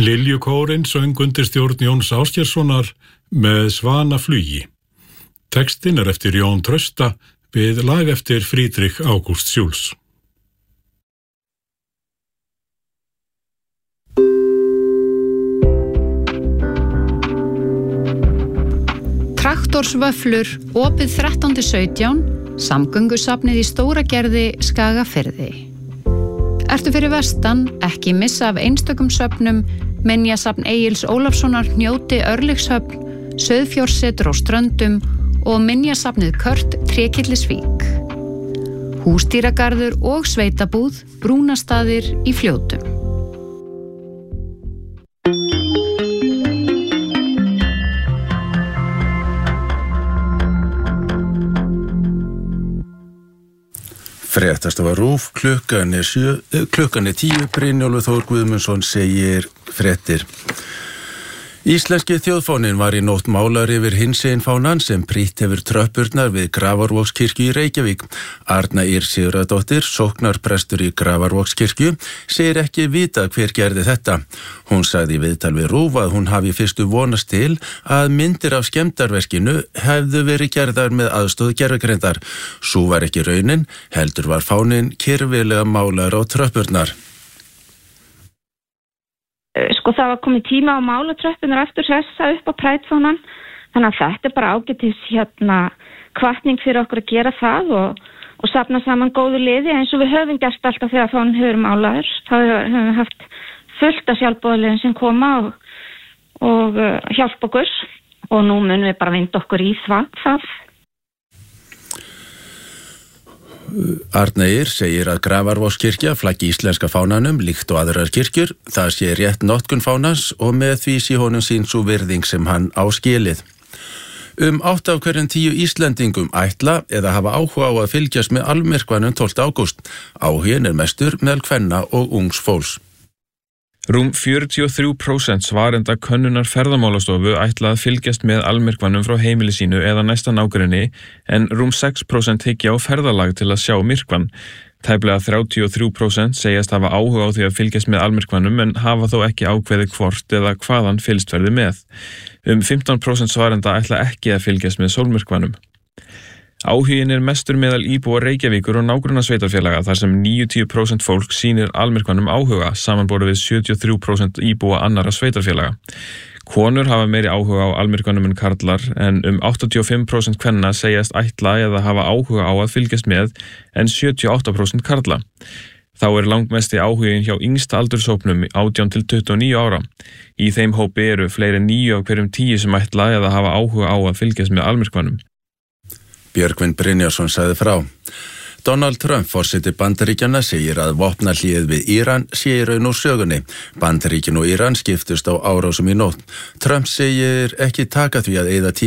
Liljukórinn söng undir stjórn Jóns Ásgeirssonar með Svanaflugi. Textinn eftir Jón Trausta við lag eftir Friedrich August Schulz. Traktorsvöflur, opið 13.17, samgöngusafnið í Stóragerði, Skagafirði. Ertu fyrir vestan, ekki missa af einstökum söfnum, minjasafn Egils Ólafssonar Hnjóti Örlygshöfn, Sauðfjársetur á Ströndum og minjasafnið Kört Trékyllisvík. Húsdýragarður og sveitabúð, Brúnastaðir í Fljótum. Fréttastofa RÚV, klukkan er 10, Brynjólfur Þór Guðmundsson segir fréttir. Íslenski þjóðfáninn var í nótt málar yfir hinsegin fánan sem prýtt hefur tröppurnar við Grafarvogskirkju í Reykjavík. Arna Ýr Sigurðardóttir, sóknarprestur í Grafarvogskirkju, segir ekki vita hver gerði þetta. Hún sagði í viðtal við RÚV að hún hafi fyrstu vonast til að myndir af skemmdarverkinu hefðu verið gerðar með aðstoð gervigreindar. Sú var ekki raunin, heldur var fáninn kyrfilega málar á tröppurnar. Það var komið tíma á málatröppunar aftur sessa upp á prætfánan, þannig að þetta er bara ágætis hvatning fyrir okkur að gera það og safna saman góðu liði eins og við höfum gert alltaf þegar fánan hefur málaður. Þá höfum við haft fullt af sjálfboðaliðum sem koma og hjálpa okkur og nú munum við bara vinda okkur í það. Arna Ýr segir að Grafarvogskirkja flaggi íslenska fánanum líkt og aðrar kirkjur. Það sé rétt notkun fánans og með því sé honum sín sú virðing sem hann á skilið. 8 af hverjum 10 Íslendingum ætla eða hafa áhuga á að fylgjast með almyrkvanum 12. ágúst. Áhuginn er mestur meðal kvenna og ungs fólks. Rúm 43% svarenda könnunar ferðamálastofu ætla að fylgjast með almyrkvanum frá heimili sínu eða næsta nágrenni en rúm 6% hyggja á ferðalag til að sjá myrkvan. Tæplega 33% segjast hafa áhuga á því að fylgjast með almyrkvanum en hafa þó ekki ákveðið hvort eða hvaðan fylgst verði með. 15% svarenda ætla ekki að fylgjast með sólmyrkvanum. Áhuginn er mestur meðal íbúa Reykjavíkur og nágrannasveitarfélaga þar sem 90% fólk sýnir almyrkvanum áhuga samanborið við 73% íbúa annarra sveitarfélaga. Konur hafa meiri áhuga á almyrkvanum en karlar en 85% kvenna segjast ætla eða hafa áhuga á að fylgjast með en 78% karla. Þá er langmesti áhuginn hjá yngsta aldurshópnum 18 til 29 ára. Í þeim hópi eru fleiri en 9 af hverjum 10 sem ætla eða hafa áhuga á að fylgjast með almyrkvanum. Björgvin Brynjarsson sagði frá. Donald Trump, forseti Bandaríkjanna, segir að vopnahléið við Íran sé í raun úr sögunni. Bandaríkin og Íran skiptust á árásum í nótt. Trump segir ekki taka því að eyða tíma